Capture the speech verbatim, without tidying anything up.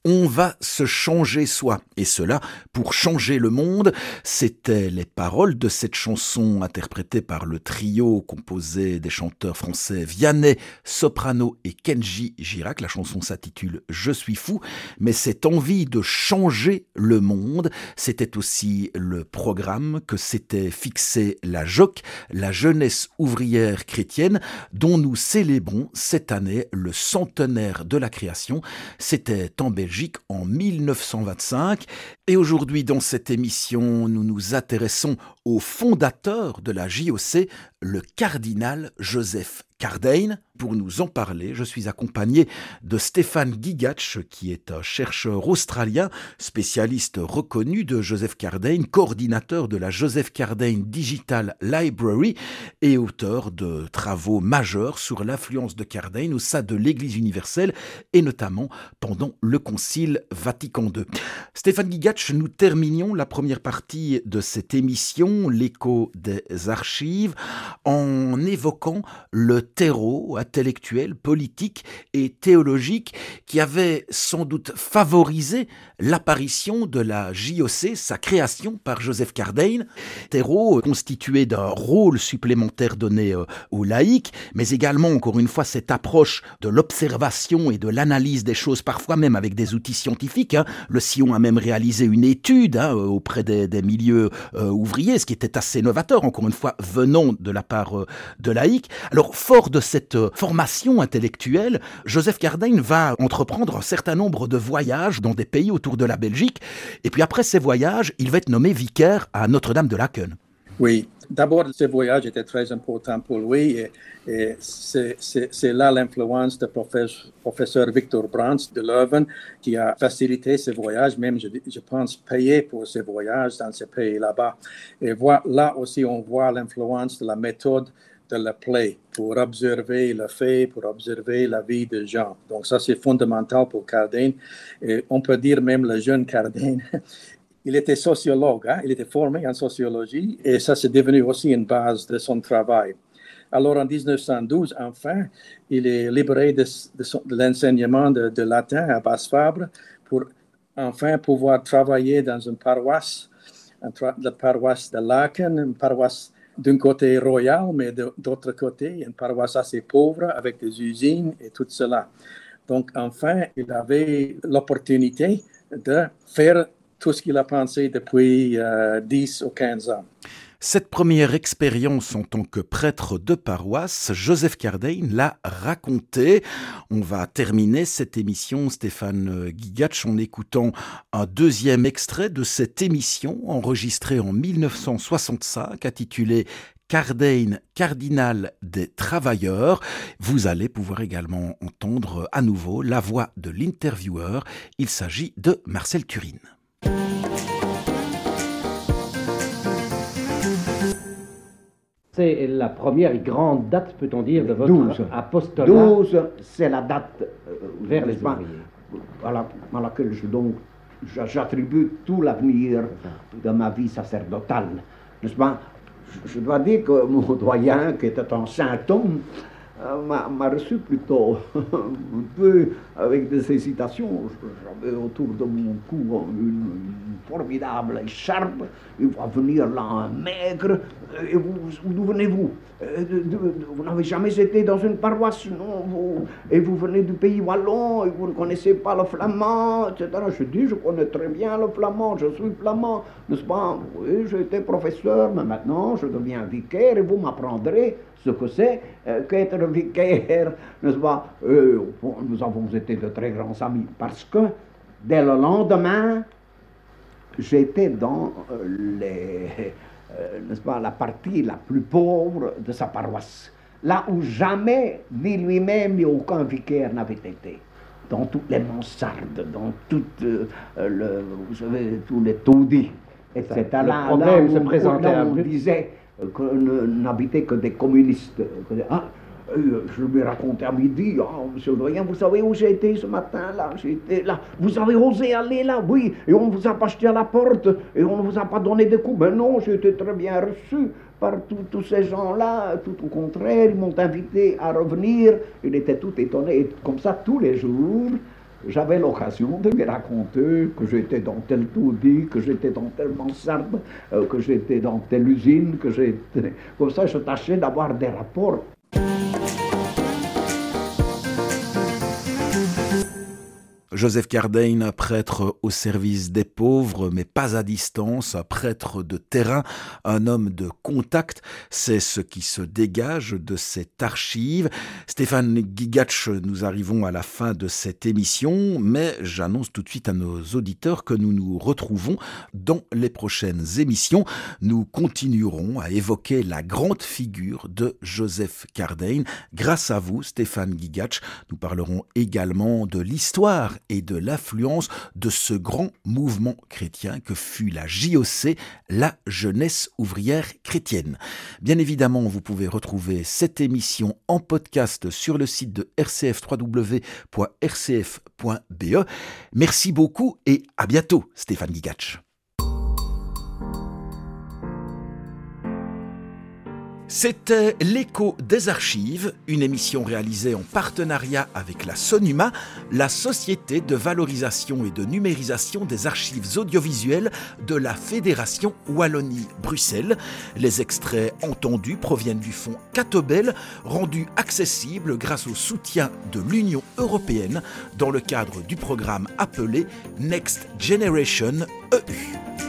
On va se changer soi, et cela pour changer le monde. C'étaient les paroles de cette chanson interprétée par le trio composé des chanteurs français Vianney, Soprano et Kenji Girac. La chanson s'intitule « Je suis fou », mais cette envie de changer le monde, c'était aussi le programme que s'était fixé la J O C, la Jeunesse ouvrière chrétienne, dont nous célébrons cette année le centenaire de la création. C'était en Belgique en mille neuf cent vingt-cinq. Et aujourd'hui, dans cette émission, nous nous intéressons au fondateur de la J O C, le cardinal Joseph Cardijn. Pour nous en parler, je suis accompagné de Stéphane Gigatch, qui est un chercheur australien, spécialiste reconnu de Joseph Cardijn, coordinateur de la Joseph Cardijn Digital Library et auteur de travaux majeurs sur l'influence de Cardijn au sein de l'Église universelle et notamment pendant le Concile Vatican deux. Stéphane Gigatch, nous terminions la première partie de cette émission, l'écho des archives, en évoquant le terreau intellectuel, politique et théologique qui avait sans doute favorisé l'apparition de la J O C, sa création par Joseph Cardijn. Terreau constitué d'un rôle supplémentaire donné aux laïcs, mais également, encore une fois, cette approche de l'observation et de l'analyse des choses, parfois même avec des outils scientifiques. Hein. Le Sion a même réalisé une étude hein, auprès des, des milieux euh, ouvriers, ce qui était assez novateur, encore une fois, venant de la part euh, de laïcs. Alors, fort de cette euh, formation intellectuelle, Joseph Cardijn va entreprendre un certain nombre de voyages dans des pays autour de la Belgique. Et puis après ces voyages, il va être nommé vicaire à Notre-Dame de Laken. Oui, d'abord, ce voyage était très important pour lui et, et c'est, c'est, c'est là l'influence du professeur, professeur Victor Brandt de Leuven qui a facilité ce voyage, même je, je pense payé pour ce voyage dans ce pays là-bas. Et voilà, là aussi, on voit l'influence de la méthode de la play pour observer le fait, pour observer la vie des gens. Donc ça, c'est fondamental pour Cardijn. Et on peut dire même le jeune Cardijn, il était sociologue, hein? Il était formé en sociologie et ça, c'est devenu aussi une base de son travail. Alors, en dix-neuf cent douze, enfin, il est libéré de, de, son, de l'enseignement de, de latin à Basse-Fabre pour enfin pouvoir travailler dans une paroisse, la paroisse de Laken, une paroisse d'un côté royal, mais de, d'autre côté, une paroisse assez pauvre avec des usines et tout cela. Donc, enfin, il avait l'opportunité de faire tout ce qu'il a pensé depuis euh, dix ou quinze ans. Cette première expérience en tant que prêtre de paroisse, Joseph Cardijn l'a raconté. On va terminer cette émission, Stéphane Gigatch, en écoutant un deuxième extrait de cette émission enregistrée en mille neuf cent soixante-cinq, intitulée Cardijn, cardinal des travailleurs. Vous allez pouvoir également entendre à nouveau la voix de l'intervieweur. Il s'agit de Marcel Turine. C'est la première grande date, peut-on dire, de votre douze. apostolat. douze, c'est la date euh, vers les ouvriers. À, la, à laquelle je, donc, j'attribue tout l'avenir de ma vie sacerdotale. N'est-ce pas? Je, je dois dire que mon doyen, qui était un saint homme, euh, m'a, m'a reçu plutôt un peu avec des hésitations. J'avais autour de mon cou une, une formidable écharpe. Il va venir là un maigre. Et vous, d'où venez-vous? de, de, de, Vous n'avez jamais été dans une paroisse, non? Vous, et vous venez du pays wallon, et vous ne connaissez pas le flamand, et cetera. Je dis, je connais très bien le flamand, je suis flamand, n'est-ce pas? Oui, j'ai été professeur, mais maintenant je deviens vicaire, et vous m'apprendrez ce que c'est euh, qu'être vicaire, n'est-ce pas? Et, bon, nous avons été de très grands amis, parce que dès le lendemain, j'étais dans euh, les... Euh, n'est-ce pas, la partie la plus pauvre de sa paroisse, là où jamais, ni lui-même, ni aucun vicaire n'avait été. Dans toutes les mansardes, dans toutes, euh, le, vous savez, tous les taudis, et cetera. Le problème là où, se présentait là où on disait qu'on n'habitait que des communistes. Que des, ah, je lui racontais à midi, oh, monsieur le doyen, vous savez où j'ai été ce matin-là? J'étais là. Vous avez osé aller là? Oui. Et on ne vous a pas jeté à la porte et on ne vous a pas donné des coups. Ben non, j'ai été très bien reçu par tous ces gens-là. Tout au contraire, ils m'ont invité à revenir. Il était tout étonné. Et comme ça, tous les jours, j'avais l'occasion de me raconter que j'étais dans tel taudis, que j'étais dans telle mansarde, euh, que j'étais dans telle usine, que j'étais... Comme ça, je tâchais d'avoir des rapports. Joseph Cardaigne, prêtre au service des pauvres, mais pas à distance, un prêtre de terrain, un homme de contact, c'est ce qui se dégage de cette archive. Stéphane Gigatch, nous arrivons à la fin de cette émission, mais j'annonce tout de suite à nos auditeurs que nous nous retrouvons dans les prochaines émissions. Nous continuerons à évoquer la grande figure de Joseph Cardaigne. Grâce à vous, Stéphane Gigatch, nous parlerons également de l'histoire et de l'influence de ce grand mouvement chrétien que fut la J O C, la Jeunesse ouvrière chrétienne. Bien évidemment, vous pouvez retrouver cette émission en podcast sur le site de R C F, w w w point r c f point b e. Merci beaucoup et à bientôt, Stéphane Gigatch. C'était l'Écho des Archives, une émission réalisée en partenariat avec la SONUMA, la Société de valorisation et de numérisation des archives audiovisuelles de la Fédération Wallonie-Bruxelles. Les extraits entendus proviennent du fonds Catobel, rendu accessible grâce au soutien de l'Union européenne dans le cadre du programme appelé Next Generation E U.